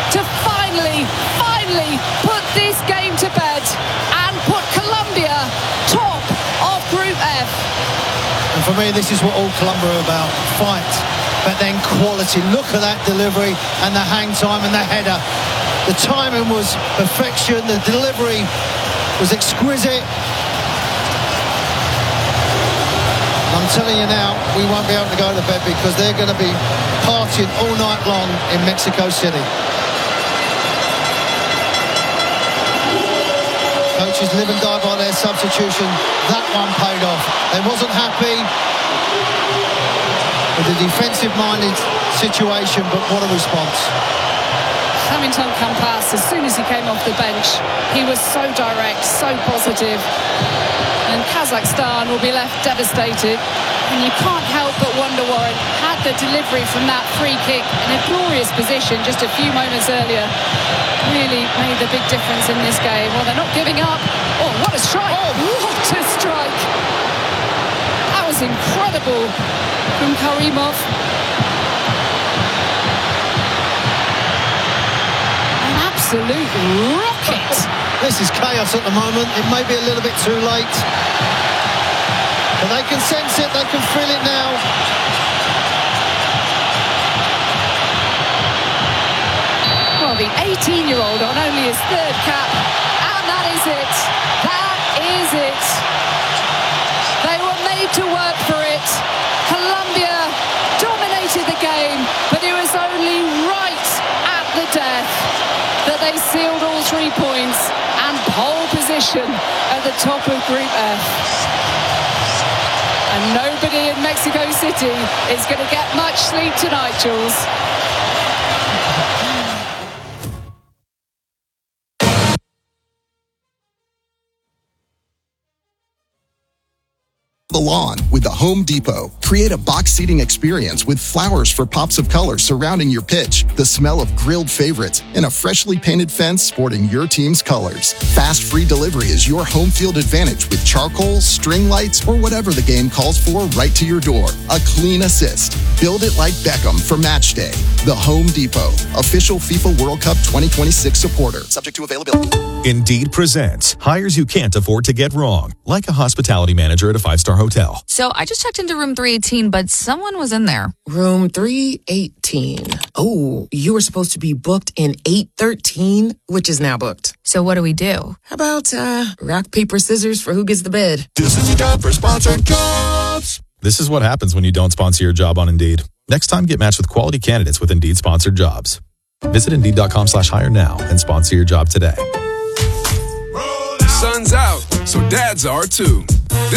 to finally put this game to bed and put Colombia top of Group F. And for me, this is what all Colombia are about. Fight, but then quality. Look at that delivery and the hang time and the header. The timing was perfection. The delivery was exquisite. I'm telling you now, we won't be able to go to bed because they're going to be partying all night long in Mexico City. Coaches live and die by their substitution. That one paid off. They wasn't happy with the defensive-minded situation, but what a response. Hamilton Campas, as soon as he came off the bench, he was so direct, so positive. And Kazakhstan will be left devastated. And you can't help but wonder, Warren, had the delivery from that free kick in a glorious position just a few moments earlier really made the big difference in this game. Well, they're not giving up. Oh, what a strike! What a strike! That was incredible from Karimov. An absolute rocket! This is chaos at the moment. It may be a little bit too late. But they can sense it, they can feel it now. Well, the 18-year-old on only his third cap, and that is it. That is it. They were made to work for it. Colombia dominated the game, but it was only right at the death that they sealed all 3 points and pole position at the top of Group F. And nobody in Mexico City is going to get much sleep tonight, Jules. The lawn with the Home Depot. Create a box seating experience with flowers for pops of color surrounding your pitch, the smell of grilled favorites, and a freshly painted fence sporting your team's colors. Fast free delivery is your home field advantage with charcoal, string lights, or whatever the game calls for right to your door. A clean assist. Build it like Beckham for match day. The Home Depot, official FIFA World Cup 2026 supporter. Subject to availability. Indeed presents hires you can't afford to get wrong, like a hospitality manager at a 5-star hotel. So I just checked into room 318, but someone was in there. Room 318. Oh, you were supposed to be booked in 813, which is now booked. So what do we do? How about rock, paper, scissors for who gets the bed? This is time for sponsored jobs. This is what happens when you don't sponsor your job on Indeed. Next time, get matched with quality candidates with Indeed sponsored jobs. Visit Indeed.com/hire now and sponsor your job today. Sun's out, so dads are too.